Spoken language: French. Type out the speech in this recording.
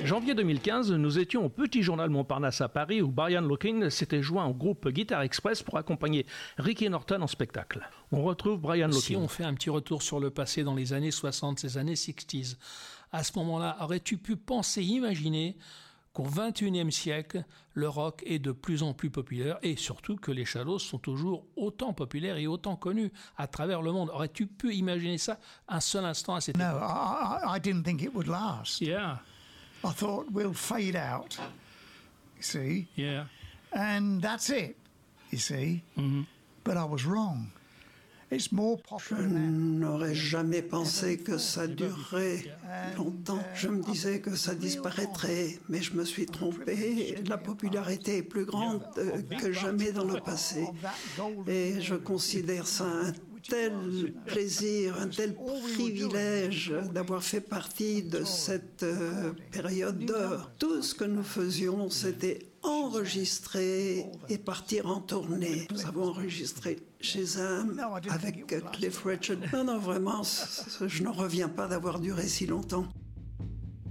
Janvier 2015, nous étions au Petit Journal Montparnasse à Paris où Brian Lokin s'était joint au groupe Guitar Express pour accompagner Ricky Norton en spectacle. On retrouve Brian Lokin. Si on fait un petit retour sur le passé dans les années 60, ces années 60s, à ce moment-là, aurais-tu pu penser, imaginer qu'au XXIe siècle, le rock est de plus en plus populaire et surtout que les Shadows sont toujours autant populaires et autant connus à travers le monde. Aurais-tu pu imaginer ça un seul instant à cette époque? No, I didn't think it would last. Yeah. I thought we'll fade out, you see, Yeah. and that's it, you see. Mm-hmm. But I was wrong. It's more Je popular now. n'aurais jamais pensé que ça durerait longtemps. Je me disais que ça disparaîtrait, mais je me suis trompé. La popularité est plus grande que jamais dans le passé. Et je considère ça un tel plaisir, un tel privilège d'avoir fait partie de cette période d'or. Tout ce que nous faisions, c'était enregistrer et partir en tournée. Nous avons enregistré Shazam avec Cliff Richard. Non, vraiment, je n'en reviens pas d'avoir duré si longtemps.